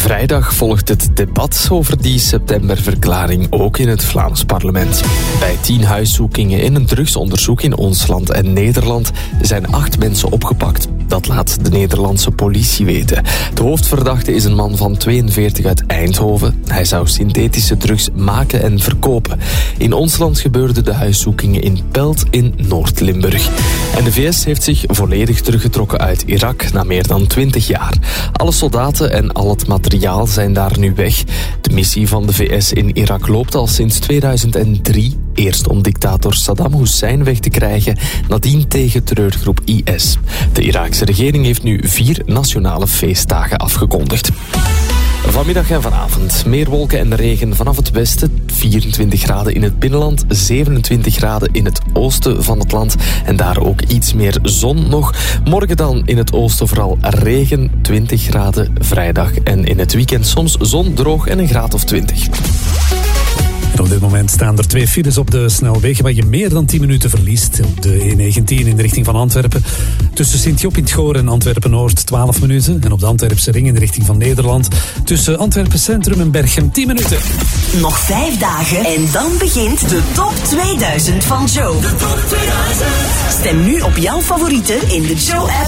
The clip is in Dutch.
Vrijdag volgt het debat over die septemberverklaring ook in het Vlaams parlement. Bij 10 huiszoekingen in een drugsonderzoek in ons land en Nederland zijn 8 mensen opgepakt. Dat laat de Nederlandse politie weten. De hoofdverdachte is een man van 42 uit Eindhoven. Hij zou synthetische drugs maken en verkopen. In ons land gebeurden de huiszoekingen in Pelt in Noord-Limburg. En de VS heeft zich volledig teruggetrokken uit Irak na meer dan 20 jaar. Alle soldaten en al het materiaal zijn daar nu weg. De missie van de VS in Irak loopt al sinds 2003. Eerst om dictator Saddam Hussein weg te krijgen, nadien tegen terreurgroep IS. De Iraakse regering heeft nu 4 nationale feestdagen afgekondigd. Vanmiddag en vanavond meer wolken en regen vanaf het westen. 24 graden in het binnenland, 27 graden in het oosten van het land. En daar ook iets meer zon nog. Morgen dan in het oosten vooral regen, 20 graden vrijdag. En in het weekend soms zon, droog en een graad of 20. En op dit moment staan er 2 files op de snelwegen waar je meer dan 10 minuten verliest. Op de E19 in de richting van Antwerpen. Tussen Sint-Job in het Goor en Antwerpen-Noord 12 minuten. En op de Antwerpse ring in de richting van Nederland. Tussen Antwerpen Centrum en Berchem 10 minuten. Nog 5 dagen en dan begint de Top 2000 van Joe. De Top 2000. Stem nu op jouw favorieten in de Joe-app.